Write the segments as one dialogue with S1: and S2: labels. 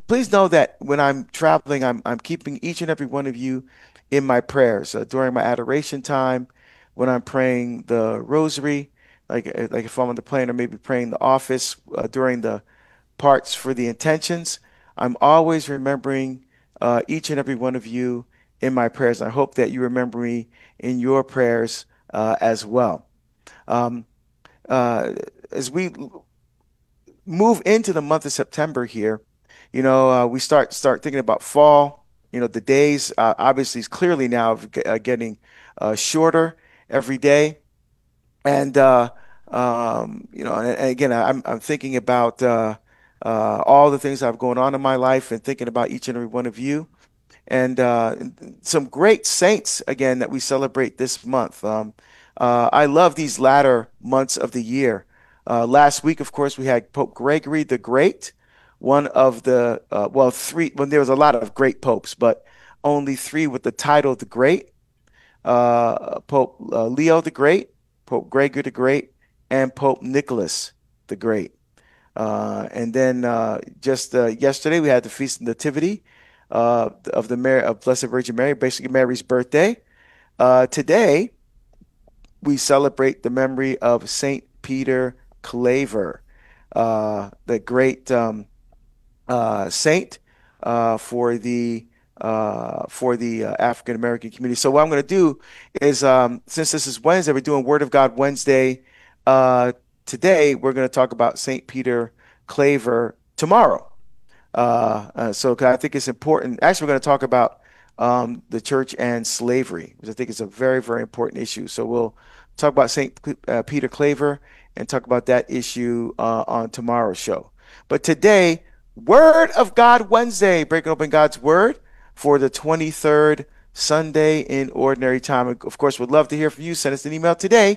S1: please know that when I'm traveling, I'm keeping each and every one of you in my prayers during my adoration time, when I'm praying the rosary, like if I'm on the plane or maybe praying the office during the parts for the intentions. I'm always remembering each and every one of you in my prayers. I hope that you remember me in your prayers as well. Um, as we move into the month of September here, we start thinking about fall. The days obviously is clearly now getting shorter every day, and and again, I'm thinking about all the things that have going on in my life, and thinking about each and every one of you, and some great saints again that we celebrate this month. I love these latter months of the year. Last week, of course, we had Pope Gregory the Great, one of the three. Well, there was a lot of great popes, but only three with the title the Great: Pope Leo the Great, Pope Gregory the Great, and Pope Nicholas the Great. And then just yesterday, we had the Feast of Nativity of the Mary, of Blessed Virgin Mary, basically Mary's birthday. Today, we celebrate the memory of Saint Peter Claver, the great saint for the African American community. So what I'm going to do is, since this is Wednesday, we're doing Word of God Wednesday. Uh, Today, we're going to talk about Saint Peter Claver tomorrow. 'Cause I think it's important. Actually, we're going to talk about the church and slavery, which I think is a very, very important issue. So we'll talk about Peter Claver and talk about that issue on tomorrow's show. But today, Word of God Wednesday, breaking open God's Word for the 23rd Sunday in Ordinary Time. Of course, we'd love to hear from you. Send us an email today,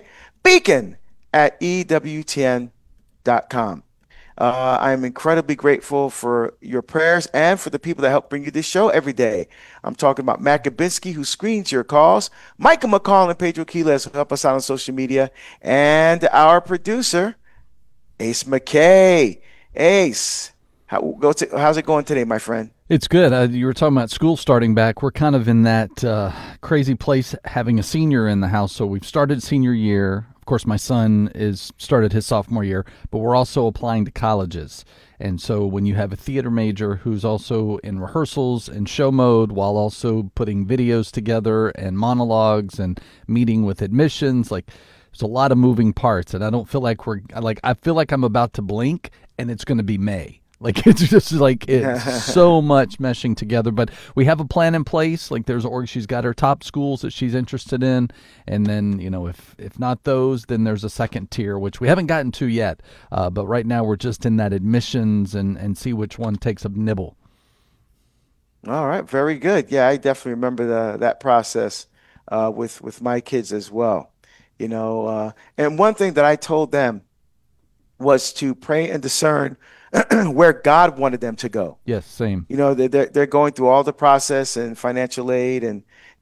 S1: beacon@ewtn.com. I'm incredibly grateful for your prayers and for the people that help bring you this show every day. I'm talking about Matt Gabinski, who screens your calls, Michael McCall and Pedro Quiles, who help us out on social media, and our producer, Ace McKay. Ace, how's it going today, my friend?
S2: It's good. You were talking about school starting back. We're kind of in that crazy place having a senior in the house. So we've started senior year. Of course, my son is started his sophomore year, but we're also applying to colleges. And so when you have a theater major who's also in rehearsals and show mode while also putting videos together and monologues and meeting with admissions, like there's a lot of moving parts. And I don't feel like I feel like I'm about to blink and it's going to be May. Like it's just like it's so much meshing together, but we have a plan in place. Like she's got her top schools that she's interested in, and then if not those, then there's a second tier which we haven't gotten to yet. But right now we're just in that admissions and see which one takes a nibble.
S1: All right, very good. Yeah, I definitely remember that process with my kids as well. And one thing that I told them was to pray and discern where God wanted them to go.
S2: Yes, same.
S1: They're going through all the process and financial aid, and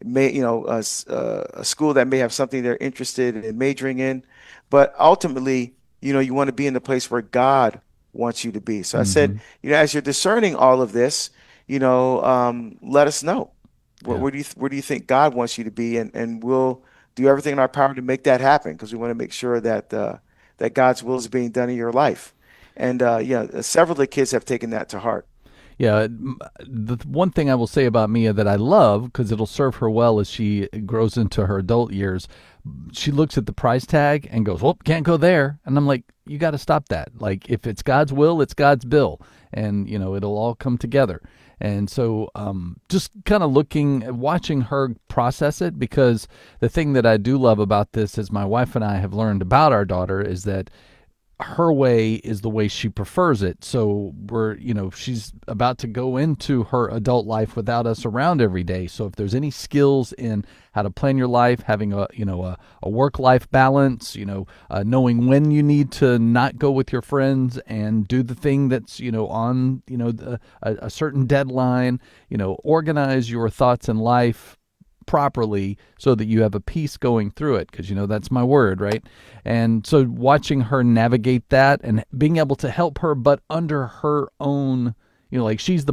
S1: a school that may have something they're interested in majoring in, but ultimately, you want to be in the place where God wants you to be. So I said,
S2: Hmm.
S1: as you're discerning all of this, let us know
S2: Yeah.
S1: where do you think God wants you to be, and we'll do everything in our power to make that happen, because we want to make sure that God's will is being done in your life. And yeah, several of the kids have taken that to heart.
S2: Yeah, the one thing I will say about Mia that I love, because it'll serve her well as she grows into her adult years, she looks at the price tag and goes, "Well, can't go there." And I'm like, "You got to stop that. Like, if it's God's will, it's God's bill, and it'll all come together." And so, just kind of watching her process it, because the thing that I do love about this is my wife and I have learned about our daughter is that her way is the way she prefers it. So she's about to go into her adult life without us around every day. So if there's any skills in how to plan your life, having a work life balance, knowing when you need to not go with your friends and do the thing that's on a certain deadline, organize your thoughts in life properly so that you have a peace going through it, because that's my word, right? And so watching her navigate that and being able to help her, but under her own, like she's the